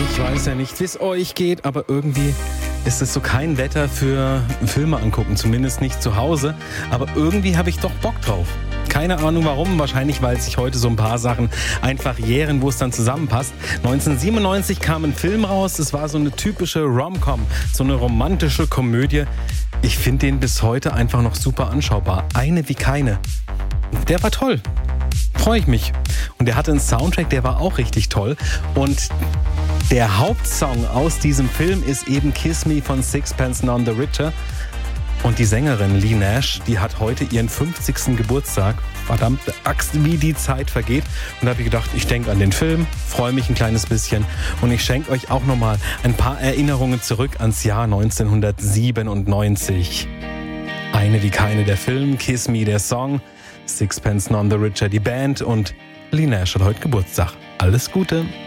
Ich weiß ja nicht, wie es euch geht, aber irgendwie ist es so kein Wetter für Filme angucken, zumindest nicht zu Hause. Aber irgendwie habe ich doch Bock drauf. Keine Ahnung warum, wahrscheinlich weil sich heute so ein paar Sachen einfach jähren, wo es dann zusammenpasst. 1997 kam ein Film raus, es war so eine typische Rom-Com, so eine romantische Komödie. Ich finde den bis heute einfach noch super anschaubar. Eine wie keine. Der war toll. Freue ich mich. Und der hatte einen Soundtrack, der war auch richtig toll. Und der Hauptsong aus diesem Film ist eben Kiss Me von Sixpence None the Richer. Und die Sängerin Leigh Nash, die hat heute ihren 50. Geburtstag. Verdammte Axt, wie die Zeit vergeht. Und da habe ich gedacht, ich denke an den Film, freue mich ein kleines bisschen. Und ich schenke euch auch nochmal ein paar Erinnerungen zurück ans Jahr 1997. Eine wie keine, der Film, Kiss Me, der Song, Sixpence None the Richer, die Band und Leigh Nash hat heute Geburtstag. Alles Gute!